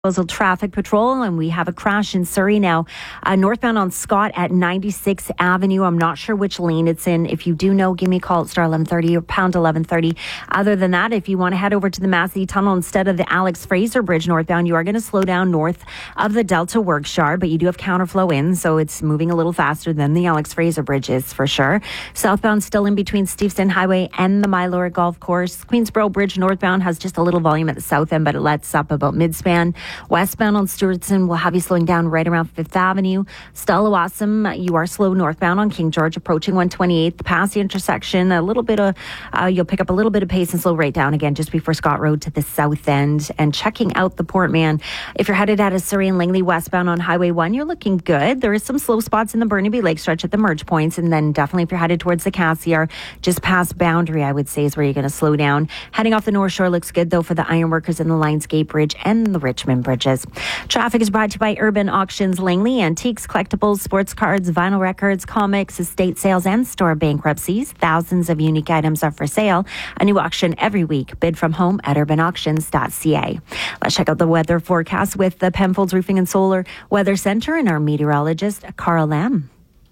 Traffic patrol, and we have a crash in Surrey now, northbound on Scott at 96th Avenue. I'm not sure which lane it's in. If you do know, give me a call at star 1130 or pound 1130. Other than that, if you want to head over to the Massey Tunnel instead of the Alex Fraser Bridge northbound, you are going to slow down north of the Delta Works Yard, but you do have counterflow in, so it's moving a little faster than the Alex Fraser Bridge is for sure. Southbound still in between Steveston Highway and the Mylor Golf Course. Queensboro Bridge northbound has just a little volume at the south end, but it lets up about midspan. Westbound on Stewartson will have you slowing down right around 5th Avenue. Stella-Wassam, you are slow northbound on King George approaching 128th. Past the intersection, a little bit of, you'll pick up a little bit of pace and slow right down again just before Scott Road to the south end. And checking out the Portman, if you're headed out of Surrey and Langley westbound on Highway 1, you're looking good. There is some slow spots in the Burnaby Lake stretch at the merge points. And then definitely if you're headed towards the Cassiar, just past Boundary, I would say is where you're going to slow down. Heading off the North Shore looks good though for the Ironworkers and the Lionsgate Bridge and the Richmond Bridges. Traffic is brought to you by Urban Auctions Langley. Antiques, collectibles, sports cards, vinyl records, comics, estate sales, and store bankruptcies. Thousands of unique items are for sale. A new auction every week. Bid from home at urbanauctions.ca. Let's check out the weather forecast with the Penfolds Roofing and Solar Weather Center and our meteorologist, Carl Lam.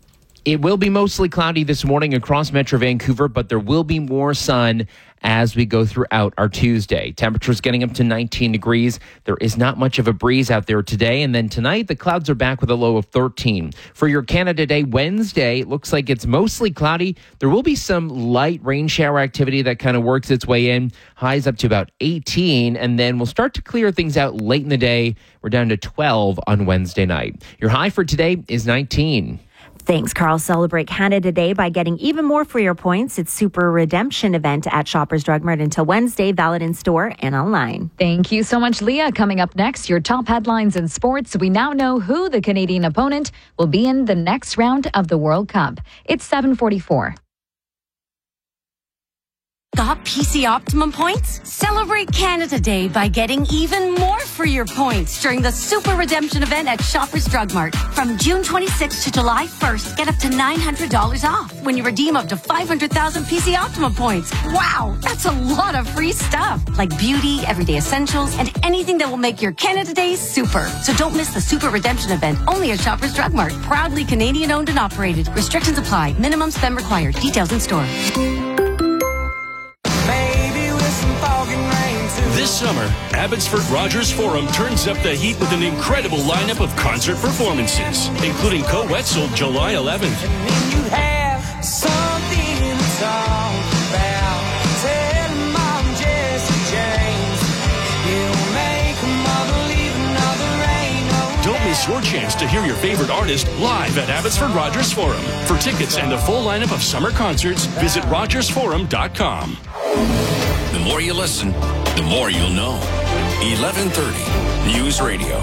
It will be mostly cloudy this morning across Metro Vancouver, but there will be more sun as we go throughout our Tuesday. Temperatures getting up to 19 degrees. There is not much of a breeze out there today. And then tonight, the clouds are back with a low of 13. For your Canada Day Wednesday, it looks like it's mostly cloudy. There will be some light rain shower activity that kind of works its way in. Highs up to about 18. And then we'll start to clear things out late in the day. We're down to 12 on Wednesday night. Your high for today is 19. Thanks, Carl. Celebrate Canada Day by getting even more for your points. It's Super Redemption event at Shoppers Drug Mart until Wednesday, valid in store and online. Thank you so much, Leah. Coming up next, your top headlines in sports. We now know who the Canadian opponent will be in the next round of the World Cup. It's 7:44. Got PC Optimum points? Celebrate Canada Day by getting even more for your points during the Super Redemption event at Shoppers Drug Mart. From June 26th to July 1st, get up to $900 off when you redeem up to 500,000 PC Optimum points. Wow, that's a lot of free stuff, like beauty, everyday essentials, and anything that will make your Canada Day super. So don't miss the Super Redemption event only at Shoppers Drug Mart. Proudly Canadian owned and operated. Restrictions apply. Minimum spend required. Details in store. This summer, Abbotsford Rogers Forum turns up the heat with an incredible lineup of concert performances, including Co-Wetzel July 11th. Don't miss your chance to hear your favorite artist live at Abbotsford Rogers Forum. For tickets and the full lineup of summer concerts, visit rogersforum.com. The more you listen, the more you'll know. 1130 News Radio.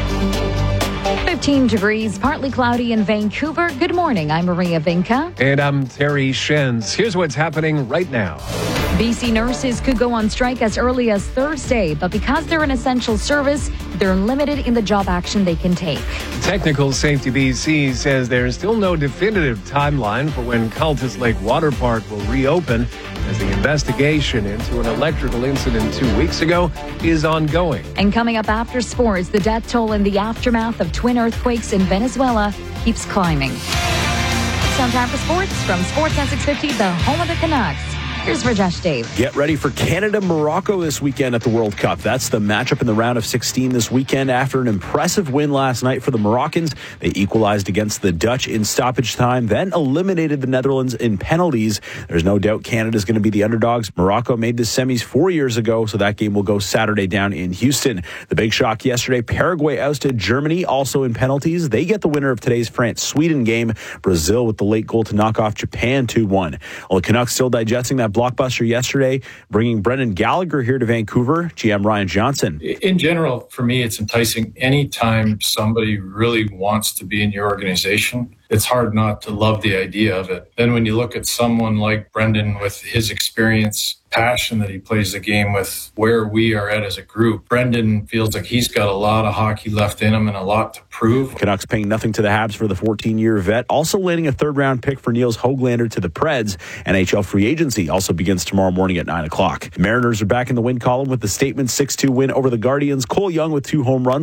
15 degrees, partly cloudy in Vancouver. Good morning. I'm Maria Vinca. And I'm Terry Shens. Here's what's happening right now. BC nurses could go on strike as early as Thursday, but because they're an essential service, they're limited in the job action they can take. Technical Safety BC says there's still no definitive timeline for when Cultus Lake Water Park will reopen, as the investigation into an electrical incident 2 weeks ago is ongoing. And coming up after sports, the death toll in the aftermath of twin earthquakes in Venezuela keeps climbing. It's now time for sports from Sportsnet 650, the home of the Canucks. Here's Rajesh Dave. Get ready for Canada-Morocco this weekend at the World Cup. That's the matchup in the round of 16 this weekend. After an impressive win last night for the Moroccans, they equalized against the Dutch in stoppage time, then eliminated the Netherlands in penalties. There's no doubt Canada's going to be the underdogs. Morocco made the semis 4 years ago, so that game will go Saturday down in Houston. The big shock yesterday, Paraguay ousted Germany, also in penalties. They get the winner of today's France-Sweden game. Brazil with the late goal to knock off Japan 2-1. Well, the Canucks still digesting that blockbuster yesterday, bringing Brendan Gallagher here to Vancouver. GM Ryan Johnson. In general, for me, it's enticing. Anytime somebody really wants to be in your organization, it's hard not to love the idea of it. Then when you look at someone like Brendan with his experience, passion that he plays the game with, where we are at as a group. Brendan feels like he's got a lot of hockey left in him and a lot to prove. Canucks paying nothing to the Habs for the 14-year vet. Also landing a third-round pick for Niels Höglander to the Preds. NHL free agency also begins tomorrow morning at 9 o'clock. Mariners are back in the win column with the statement 6-2 win over the Guardians. Cole Young with 2 home runs.